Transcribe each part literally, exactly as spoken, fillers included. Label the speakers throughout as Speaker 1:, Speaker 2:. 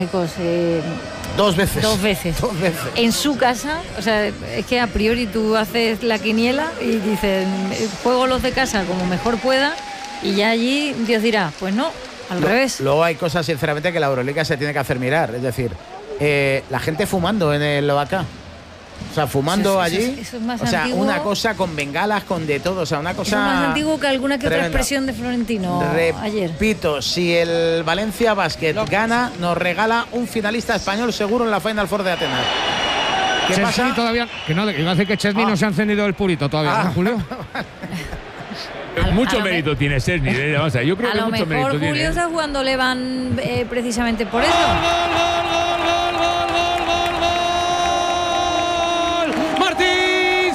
Speaker 1: Eh,
Speaker 2: dos veces.
Speaker 1: Dos veces.
Speaker 2: Dos veces.
Speaker 1: En su casa, o sea, es que a priori tú haces la quiniela y dices, juego los de casa como mejor pueda, y ya allí Dios dirá, pues no, al
Speaker 2: Lo,
Speaker 1: revés.
Speaker 2: Luego hay cosas, sinceramente, que la Euroliga se tiene que hacer mirar. Es decir, eh, la gente fumando en el Lovaca. O sea, fumando
Speaker 1: eso, eso,
Speaker 2: allí.
Speaker 1: Eso, eso es más
Speaker 2: o sea,
Speaker 1: antiguo.
Speaker 2: una cosa con bengalas, con de todo. O sea, una cosa.
Speaker 1: Eso es más antiguo que alguna que
Speaker 2: tremenda.
Speaker 1: otra expresión de Florentino ayer.
Speaker 2: Repito, si el Valencia Basket Lo... gana, nos regala un finalista español seguro en la Final Four de Atenas.
Speaker 3: ¿Qué Chesney pasa? Todavía, que no, iba a decir que Chesney ah. no se ha encendido el purito todavía, ah. ¿no, Julio?
Speaker 4: A, mucho a mérito me... tiene Chesney, ¿eh? Vamos a ver, yo creo
Speaker 1: a
Speaker 4: que
Speaker 1: lo
Speaker 4: mucho
Speaker 1: mejor
Speaker 4: mérito
Speaker 1: Julio
Speaker 4: tiene.
Speaker 1: está jugando Levan eh, precisamente por eso.
Speaker 5: ¡Gol, gol, gol, gol, gol, gol, gol, gol! ¡Martín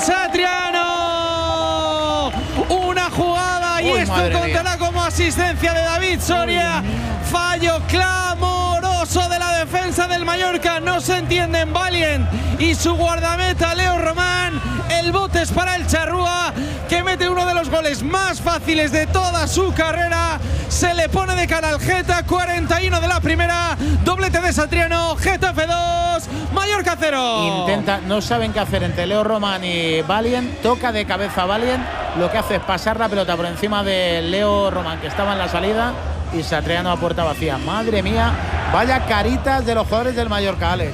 Speaker 5: Satriano! Una jugada y Uy, esto contará como asistencia de David Soria. Fallo clamoroso de la defensa del Mallorca. No se entienden Valiant y su guardameta Leo Román. El bote es para el charrúa, que mete uno de los goles más fáciles de toda su carrera. Se le pone de cara al Geta, cuarenta y uno de la primera. Doblete de Satriano, Getafe dos, Mallorca cero.
Speaker 2: Intenta, no saben qué hacer entre Leo Román y Valiant. Toca de cabeza Valiant. Lo que hace es pasar la pelota por encima de Leo Román, que estaba en la salida, y Satriano a puerta vacía. Madre mía, vaya caritas de los jugadores del Mallorca, Alex.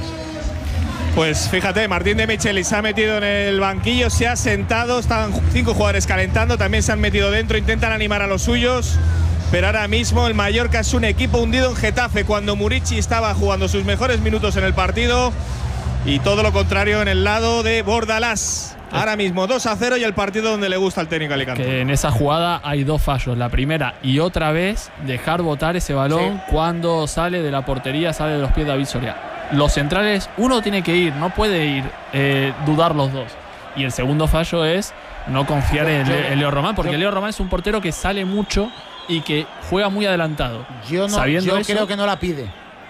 Speaker 6: Pues fíjate, Martín de Michelis se ha metido en el banquillo, se ha sentado, estaban cinco jugadores calentando, también se han metido dentro, intentan animar a los suyos, pero ahora mismo el Mallorca es un equipo hundido en Getafe, cuando Murici estaba jugando sus mejores minutos en el partido, y todo lo contrario en el lado de Bordalás. Ahora mismo dos a cero y el partido donde le gusta al técnico Alicante.
Speaker 7: Que en esa jugada hay dos fallos. La primera, y otra vez, dejar botar ese balón sí. cuando sale de la portería, sale de los pies de David Soria. Los centrales, uno tiene que ir, no puede ir, eh, dudar los dos. Y el segundo fallo es no confiar en, en Leo Román, porque yo, Leo Román es un portero que sale mucho y que juega muy adelantado.
Speaker 2: Yo, no, yo eso, creo que no la pide.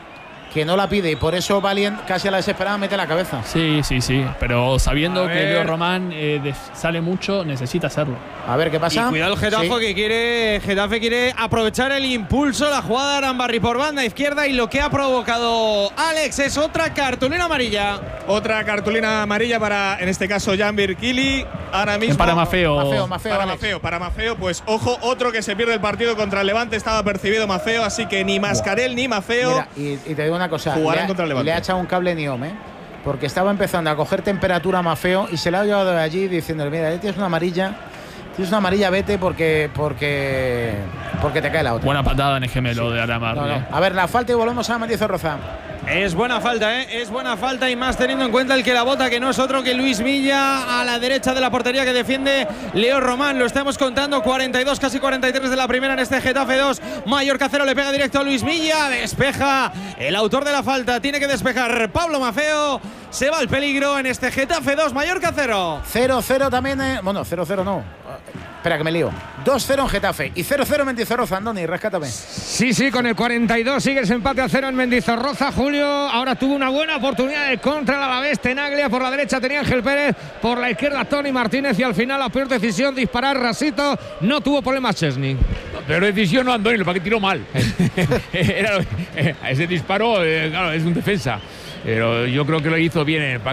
Speaker 2: Que no la pide y por eso Valiant casi a la desesperada mete la cabeza.
Speaker 7: Sí, sí, sí. Pero sabiendo que Leo Román eh, de, sale mucho, necesita hacerlo.
Speaker 2: A ver qué pasa.
Speaker 5: Y cuidado el Getafe, sí. que quiere Getafe quiere aprovechar el impulso, la jugada de Arambarri por banda izquierda, y lo que ha provocado Alex es otra cartulina amarilla.
Speaker 6: Otra cartulina amarilla para, en este caso, Jan Birkili. Ahora mismo.
Speaker 7: Para Mafeo.
Speaker 2: Mafeo, Mafeo
Speaker 6: para Mafeo, para Mafeo. Pues ojo, otro que se pierde el partido contra el Levante. Estaba percibido Mafeo, así que ni Mascarell ni Mafeo.
Speaker 2: Mira, y, y te digo una cosa.
Speaker 6: Jugarán
Speaker 2: le,
Speaker 6: contra el Levante.
Speaker 2: Le ha echado un cable Niom, ¿eh? Porque estaba empezando a coger temperatura a Mafeo y se la ha llevado de allí diciéndole, mira, tienes una amarilla. Tienes una amarilla, vete porque porque porque te cae la otra.
Speaker 7: Buena patada en el gemelo sí. de Aramar.
Speaker 2: No, no. A ver, la falta y volvemos a Mendizorroza.
Speaker 5: Es buena falta, ¿eh? Es buena falta, y más teniendo en cuenta el que la bota, que no es otro que Luis Milla, a la derecha de la portería, que defiende Leo Román. Lo estamos contando, cuarenta y dos, casi cuarenta y tres de la primera en este Getafe dos. Mallorca cero, le pega directo a Luis Milla. Despeja el autor de la falta. Tiene que despejar Pablo Mafeo. Se va al peligro en este Getafe dos, Mallorca cero.
Speaker 2: cero cero también, eh. Bueno, cero cero no. Espera que me lío. dos cero en Getafe y cero cero en Mendizorroza. Andoni, rescátame.
Speaker 3: Sí, sí, con el cuarenta y dos sigue ese empate a cero en Mendizorroza. Julio ahora tuvo una buena oportunidad de contra el Alavés. Tenaglia por la derecha tenía Ángel Pérez, por la izquierda Tony Martínez, y al final la peor decisión, disparar rasito. No tuvo problemas Chesney.
Speaker 4: La peor decisión no, Andoni, lo que tiró mal. Era, ese disparo, eh, claro, es un defensa. Pero yo creo que lo hizo bien en el